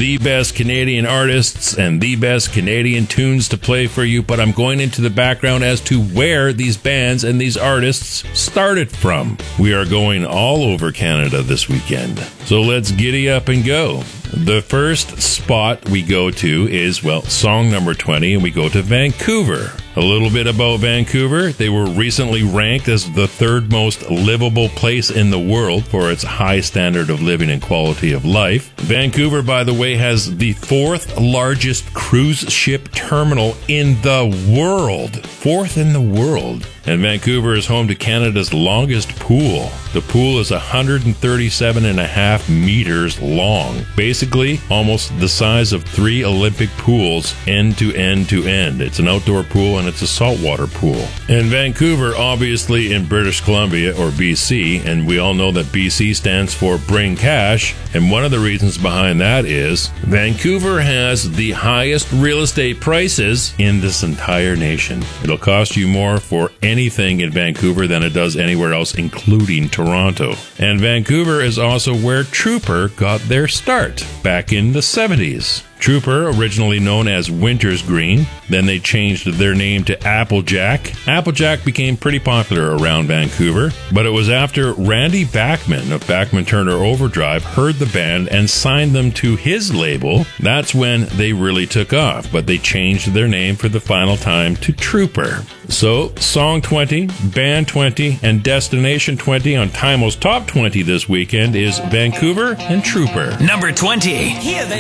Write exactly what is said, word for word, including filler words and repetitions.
the best Canadian artists and the best Canadian tunes to play for you, but I'm going into the background as to where these bands and these artists started from. We are going all over Canada this weekend, so let's giddy up and go. The first spot we go to is, well, song number twenty, and we go to Vancouver. A little bit about Vancouver. They were recently ranked as the third most livable place in the world for its high standard of living and quality of life. Vancouver, by the way, has the fourth largest cruise ship terminal in the world. Fourth in the world. And Vancouver is home to Canada's longest pool. The pool is one hundred thirty-seven and a half meters long. Basically, almost the size of three Olympic pools end to end to end. It's an outdoor pool and it's a saltwater pool. And Vancouver, obviously in British Columbia, or B C, and we all know that B C stands for Bring Cash, and one of the reasons behind that is Vancouver has the highest real estate prices in this entire nation. It'll cost you more for anything in Vancouver than it does anywhere else, including Toronto. And Vancouver is also where Trooper got their start back in the seventies. Trooper, originally known as Winter's Green, then they changed their name to Applejack. Applejack became pretty popular around Vancouver, but it was after Randy Bachman of Bachman Turner Overdrive heard the band and signed them to his label. That's when they really took off, but they changed their name for the final time to Trooper. So, Song twenty, Band twenty, and Destination twenty on T I M O's Top twenty this weekend is Vancouver and Trooper. Number twenty. Here they